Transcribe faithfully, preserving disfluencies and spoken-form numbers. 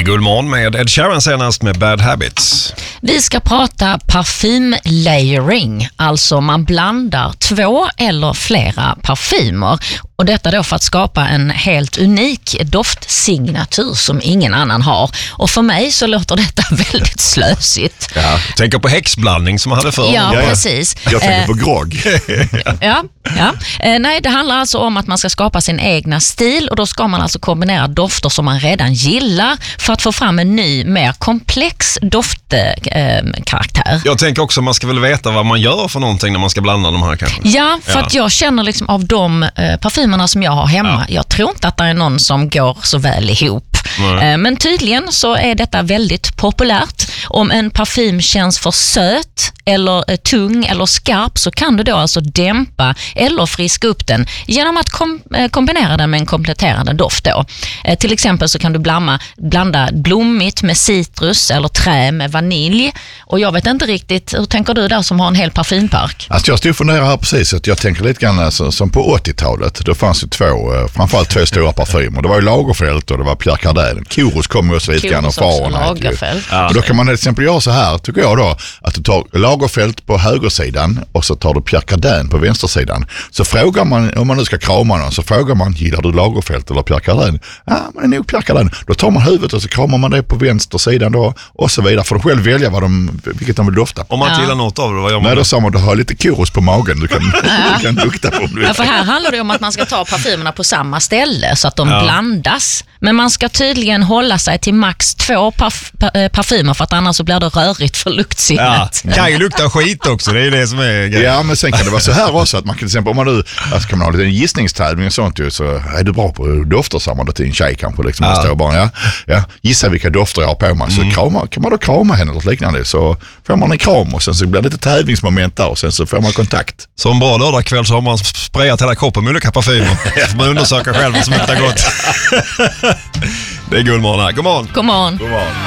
Gullmorgon med Ed Sheeran senast med Bad Habits. Vi ska prata parfymlayering, alltså man blandar två eller flera parfymer. Och detta då för att skapa en helt unik doftsignatur som ingen annan har. Och för mig så låter detta väldigt slösigt. Ja, tänker på häxblandning som man hade förr. Ja, precis. Jag tänker på grogg. ja, ja. Eh, nej, det handlar alltså om att man ska skapa sin egna stil och då ska man alltså kombinera dofter som man redan gillar för att få fram en ny, mer komplex doftkaraktär. Eh, jag tänker också att man ska väl veta vad man gör för någonting när man ska blanda de här kanske. Ja, för ja. att jag känner liksom av de eh, parfymerna som jag har hemma, ja. jag tror inte att det är någon som går så väl ihop. Mm. Men tydligen så är detta väldigt populärt. Om en parfym känns för söt eller tung eller skarp så kan du då alltså dämpa eller friska upp den genom att kom- kombinera den med en kompletterande doft då. Till exempel så kan du blanda, blanda blommigt med citrus eller trä med vanilj. Och jag vet inte riktigt, hur tänker du där som har en hel parfympark? Alltså jag stod och funderar här precis att jag tänker lite grann alltså, som på åttiotalet, då fanns ju två, framförallt två stora parfymer. Det var ju Lagerfeld och det var Pierre Cardin. Kouros kom ju också lite grann och Fahrenheit. Ja. Och då kan man till exempel göra så här, tycker jag då, att du tar Lagerfeld på högersidan och så tar du Pierre Cardin på vänstersidan. Så frågar man, om man nu ska krama någon, så frågar man, gillar du Lagerfeld eller Pierre Cardin? Ja, men det är nog Pierre Cardin. Då tar man huvudet och så kramar man det på vänstersidan då och så vidare. För de själv välja vad de, vilket de vill dofta. Om man inte ja. gillar något av det, vad gör man? Nej, då sa man, du har lite Kouros på magen. Du kan, du kan lukta på dem. Ja, för här handlar det om att man ska ta parfymerna på samma ställe så att de ja. blandas. Men man ska tydligen hålla sig till max två parf- parfymer för att annars så blir det rörigt för luktsinnet. Ja, kan ju lukta skit också, det är ju det som är grejen. Ja, men sen kan det vara så här också att man kan till exempel, om man nu, alltså kan man ha lite en gissningstävling och sånt ju, så är du bra på dofter, sa man då till en tjej kanske liksom, ja. står bara, ja, ja, gissa vilka dofter jag har på mig, så mm. krama, kan man då krama henne eller liknande, så får man en kram och sen så blir det lite tävlingsmoment där och sen så får man kontakt. Så en bra lördagkväll så har man sprayat hela kroppen med olika parfymer. Så får man undersöka själv vad som luktar gott. Det är Gullmorgon här. God morgon. God morgon. God morgon.